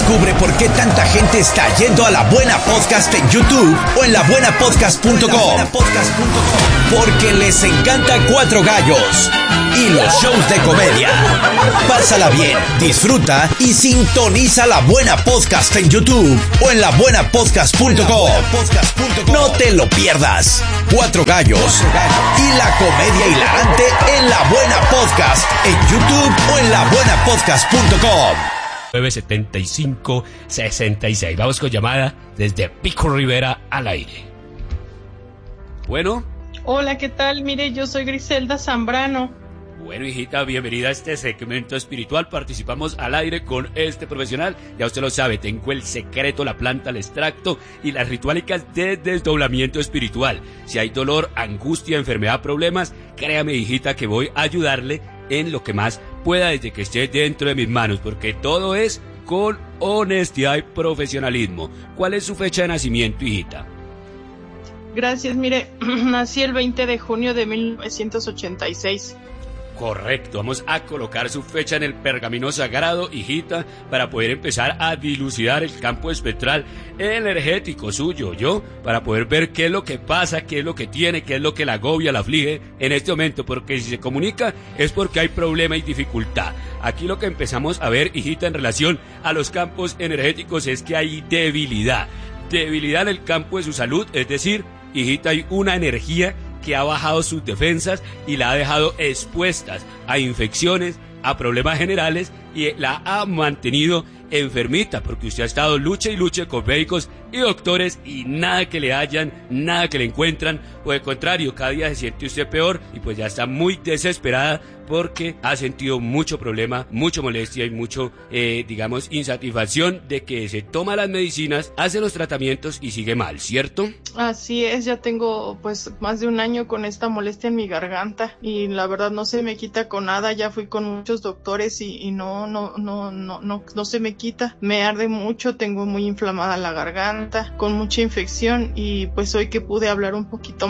Descubre por qué tanta gente está yendo a La Buena Podcast en YouTube o en labuenapodcast.com. Porque les encanta Cuatro Gallos y los shows de comedia. Pásala bien, disfruta y sintoniza La Buena Podcast en YouTube o en labuenapodcast.com. No te lo pierdas. Cuatro Gallos y la comedia hilarante en La Buena Podcast en YouTube o en labuenapodcast.com. 975-66. Vamos con llamada desde Pico Rivera al aire. Bueno. Hola, ¿qué tal? Mire, yo soy Griselda Zambrano. Bueno, hijita, bienvenida a este segmento espiritual. Participamos al aire con este profesional. Ya usted lo sabe, tengo el secreto, la planta, el extracto y las ritualicas de desdoblamiento espiritual. Si hay dolor, angustia, enfermedad, problemas, créame, hijita, que voy a ayudarle en lo que más pueda desde que esté dentro de mis manos, porque todo es con honestidad y profesionalismo. ¿Cuál es su fecha de nacimiento, hijita? Gracias, mire, nací el 20 de junio de 1986. Correcto, vamos a colocar su fecha en el pergamino sagrado, hijita, para poder empezar a dilucidar el campo espectral energético suyo, para poder ver qué es lo que pasa, qué es lo que tiene, qué es lo que la agobia, la aflige en este momento, porque si se comunica es porque hay problema y dificultad. Aquí lo que empezamos a ver, hijita, en relación a los campos energéticos es que hay debilidad en el campo de su salud, es decir, hijita, hay una energía que ha bajado sus defensas y la ha dejado expuestas a infecciones, a problemas generales y la ha mantenido enfermita, porque usted ha estado lucha y lucha con médicos y doctores y nada que le hallan, nada que le encuentran, o de contrario, cada día se siente usted peor y pues ya está muy desesperada porque ha sentido mucho problema, mucha molestia y mucho, insatisfacción de que se toma las medicinas, hace los tratamientos y sigue mal, ¿cierto? Así es, ya tengo pues más de un año con esta molestia en mi garganta y la verdad no se me quita con nada. Ya fui con muchos doctores y no se me quita, me arde mucho, tengo muy inflamada la garganta, con mucha infección y pues hoy que pude hablar un poquito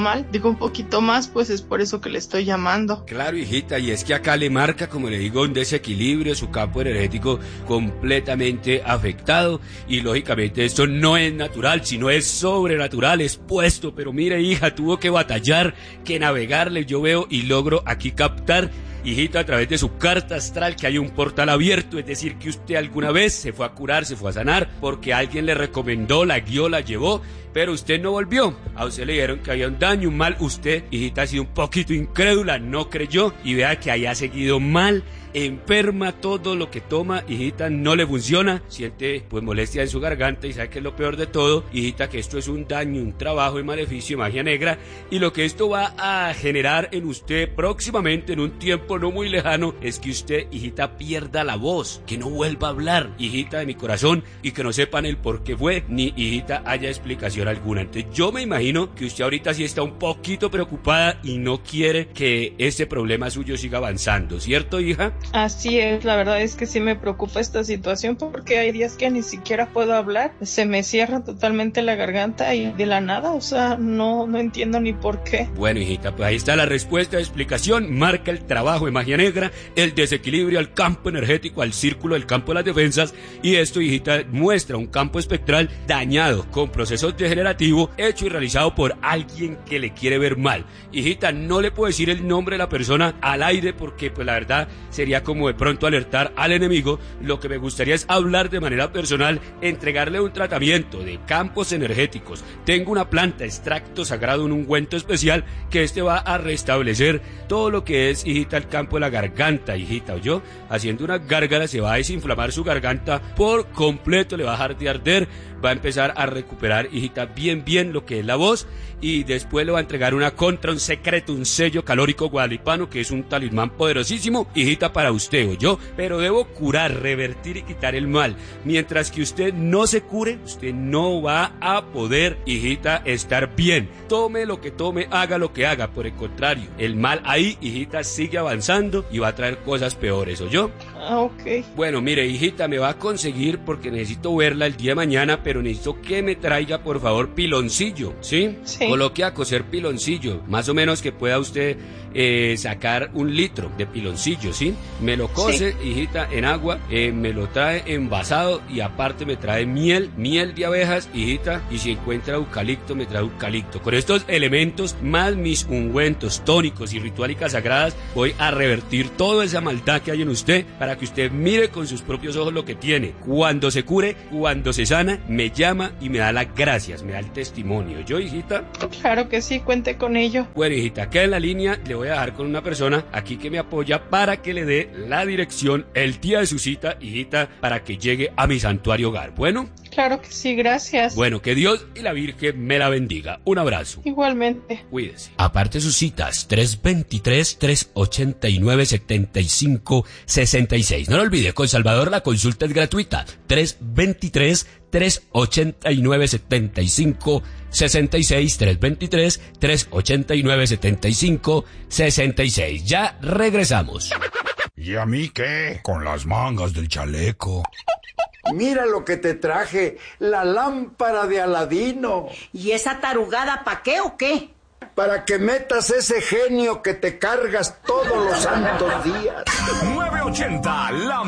más, pues es por eso que le estoy llamando. Claro, hijita, y es que acá le marca, como le digo, un desequilibrio, su campo energético completamente afectado y lógicamente esto no es natural, sino es sobrenatural, es puesto, pero mire, hija, tuvo que batallar, que navegarle, yo veo y logro aquí captar, hijita, a través de su carta astral que hay un portal abierto, es decir, que usted alguna vez se fue a curar, se fue a sanar, porque alguien le recomendó, la guió, la llevó, pero usted no volvió. A usted le dijeron que había un daño, un mal. Usted, hijita, ha sido un poquito incrédula, no creyó y vea que haya seguido mal. Enferma, todo lo que toma, hijita, no le funciona, siente pues molestia en su garganta y sabe que es lo peor de todo, hijita, que esto es un daño, un trabajo de maleficio, magia negra, y lo que esto va a generar en usted próximamente, en un tiempo no muy lejano, es que usted, hijita, pierda la voz, que no vuelva a hablar, hijita de mi corazón, y que no sepan el por qué fue, ni hijita haya explicación alguna. Entonces yo me imagino que usted ahorita sí está un poquito preocupada y no quiere que este problema suyo siga avanzando, ¿cierto, hija? Así es, la verdad es que sí me preocupa esta situación porque hay días que ni siquiera puedo hablar, se me cierra totalmente la garganta y de la nada, o sea, no entiendo ni por qué. Bueno, hijita, pues ahí está la respuesta, explicación, marca el trabajo de magia negra, el desequilibrio al campo energético, al círculo del campo de las defensas, y esto, hijita, muestra un campo espectral dañado, con procesos degenerativos, hecho y realizado por alguien que le quiere ver mal. Hijita, no le puedo decir el nombre de la persona al aire porque pues la verdad sería como de pronto alertar al enemigo. Lo que me gustaría es hablar de manera personal, entregarle un tratamiento de campos energéticos. Tengo una planta, extracto sagrado, un ungüento especial que este va a restablecer todo lo que es, hijita, el campo de la garganta, hijita, ¿oyó? Haciendo una gárgara se va a desinflamar su garganta por completo, le va a dejar de arder, va a empezar a recuperar, hijita, bien lo que es la voz, y después le va a entregar un secreto, un sello calórico guadalipano que es un talismán poderosísimo, hijita, para usted, ¿oyó? Pero debo curar, revertir y quitar el mal. Mientras que usted no se cure, usted no va a poder, hijita, estar bien. Tome lo que tome, haga lo que haga. Por el contrario, el mal ahí, hijita, sigue avanzando y va a traer cosas peores, ¿oyó? Ok. Bueno, mire, hijita, me va a conseguir porque necesito verla el día de mañana, pero necesito que me traiga, por favor, piloncillo, ¿sí? Sí. Coloque a coser piloncillo, más o menos que pueda usted sacar 1 litro de piloncillo, ¿sí? Me lo cose, sí, hijita, en agua, me lo trae envasado y aparte me trae miel de abejas, hijita, y si encuentra eucalipto, me trae eucalipto. Con estos elementos, más mis ungüentos, tónicos y ritualicas sagradas, voy a revertir toda esa maldad que hay en usted para que usted mire con sus propios ojos lo que tiene. Cuando se cure, cuando se sana, me llama y me da las gracias, me da el testimonio. ¿Yo, hijita? Claro que sí, cuente con ello. Bueno, hijita, queda en la línea, le voy a dejar con una persona aquí que me apoya para que le dé la dirección el día de su cita, hijita, para que llegue a mi santuario hogar. ¿Bueno? Claro que sí, gracias. Bueno, que Dios y la Virgen me la bendiga. Un abrazo. Igualmente. Cuídese. Aparte sus citas, 323-389-7566. No lo olvide, con Salvador la consulta es gratuita. 323-389-7566. 323-389-7566. Ya regresamos. ¿Y a mí qué? Con las mangas del chaleco. Mira lo que te traje, la lámpara de Aladino. ¿Y esa tarugada pa' qué o qué? Para que metas ese genio que te cargas todos los santos días. 980, la